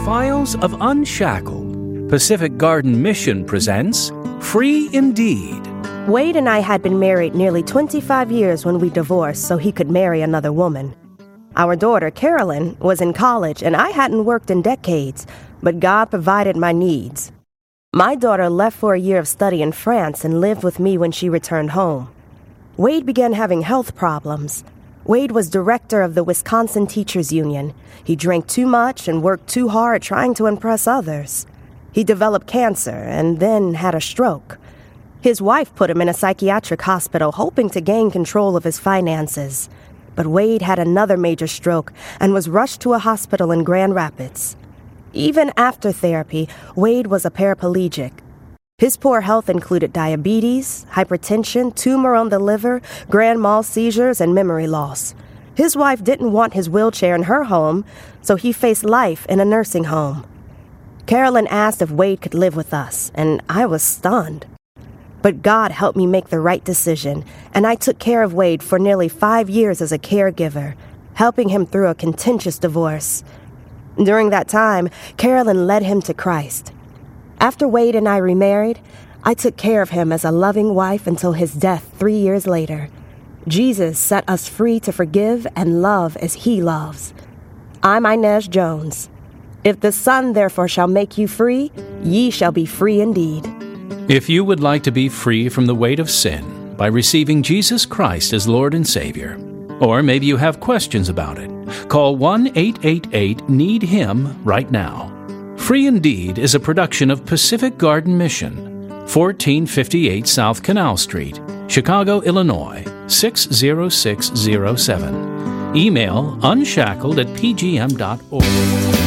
Files of Unshackled, Pacific Garden Mission presents Free Indeed. Wade and I had been married nearly 25 years when we divorced so he could marry another woman. Our daughter, Carolyn, was in college and I hadn't worked in decades, but God provided my needs. My daughter left for a year of study in France and lived with me when she returned home. Wade began having health problems. Wade was director of the Wisconsin Teachers Union. He drank too much and worked too hard trying to impress others. He developed cancer and then had a stroke. His wife put him in a psychiatric hospital, hoping to gain control of his finances. But Wade had another major stroke and was rushed to a hospital in Grand Rapids. Even after therapy, Wade was a paraplegic. His poor health included diabetes, hypertension, tumor on the liver, grand mal seizures, and memory loss. His wife didn't want his wheelchair in her home, so he faced life in a nursing home. Carolyn asked if Wade could live with us, and I was stunned. But God helped me make the right decision, and I took care of Wade for nearly 5 years as a caregiver, helping him through a contentious divorce. During that time, Carolyn led him to Christ. After Wade and I remarried, I took care of him as a loving wife until his death 3 years later. Jesus set us free to forgive and love as he loves. I'm Inez Jones. If the Son therefore shall make you free, ye shall be free indeed. If you would like to be free from the weight of sin by receiving Jesus Christ as Lord and Savior, or maybe you have questions about it, call 1-888-NEED-HIM right now. Free Indeed is a production of Pacific Garden Mission, 1458 South Canal Street, Chicago, Illinois, 60607. Email unshackled@pgm.org.